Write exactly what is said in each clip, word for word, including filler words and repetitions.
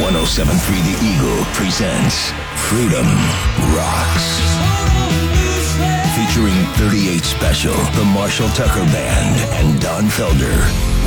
one oh seven point three The Eagle presents Freedom Rocks. Featuring thirty-eight Special, the Marshall Tucker Band, and Don Felder.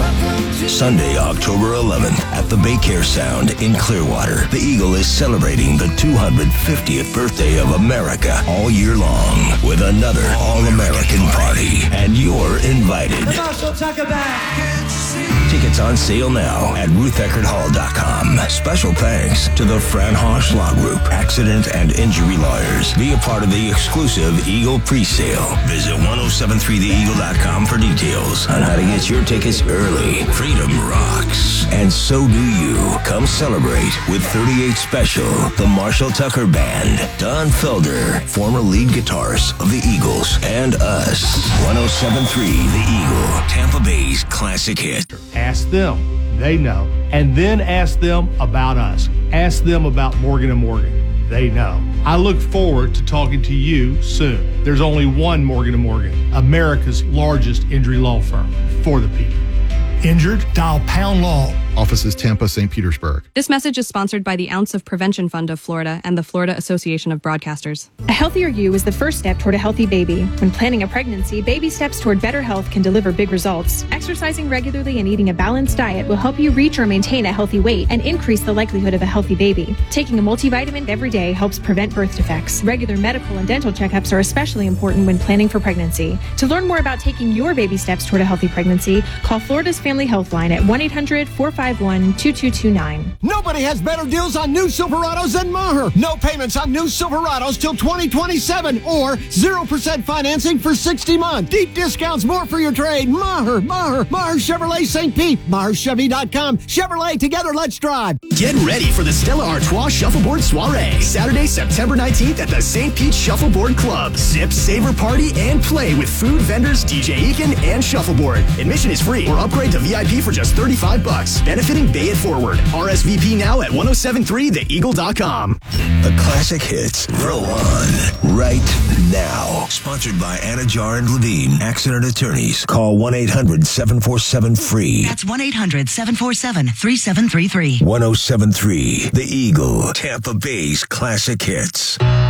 Sunday, October eleventh, at the Baycare Sound in Clearwater. The Eagle is celebrating the two hundred fiftieth birthday of America all year long with another all-American party. And you're invited. The Marshall Tucker Band. Tickets on sale now at ruth eckerd hall dot com. Special thanks to the Franhosh Law Group, Accident and Injury Lawyers. Be a part of the exclusive Eagle pre-sale. Visit one oh seven three the eagle dot com for details on how to get your tickets early. Freedom rocks. And so do you. Come celebrate with thirty-eight Special, the Marshall Tucker Band, Don Felder, former lead guitarist of the Eagles, and us. one oh seven point three The Eagle, Tampa Bay's classic hit. Ask them. They know. And then ask them about us. Ask them about Morgan and Morgan. They know. I look forward to talking to you soon. There's only one Morgan and Morgan, America's largest injury law firm for the people. Injured? Dial Pound Law. Offices Tampa, Saint Petersburg. This message is sponsored by the Ounce of Prevention Fund of Florida and the Florida Association of Broadcasters. A healthier you is the first step toward a healthy baby. When planning a pregnancy, baby steps toward better health can deliver big results. Exercising regularly and eating a balanced diet will help you reach or maintain a healthy weight and increase the likelihood of a healthy baby. Taking a multivitamin every day helps prevent birth defects. Regular medical and dental checkups are especially important when planning for pregnancy. To learn more about taking your baby steps toward a healthy pregnancy, call Florida's Family Health Line at one eight hundred four five one two two two nine. Nobody has better deals on new Silverados than Maher. No payments on new Silverados till twenty twenty-seven or zero percent financing for sixty months. Deep discounts, more for your trade. Maher, Maher, Maher Chevrolet Saint Pete. Maher Chevy dot com. Chevrolet, together, let's drive. Get ready for the Stella Artois Shuffleboard Soiree. Saturday, September nineteenth at the Saint Pete Shuffleboard Club. Sip, savor, party, and play with food vendors, D J Eakin, and Shuffleboard. Admission is free or upgrade to V I P for just thirty-five bucks. Benefiting Bay It Forward. R S V P now at one oh seven point three the eagle dot com. The classic hits roll on right now. Sponsored by Anna Jar and Levine, Accident Attorneys. Call one eight hundred seven four seven free. That's one eight hundred seven four seven three seven three three. one oh seven point three The Eagle, Tampa Bay's classic hits.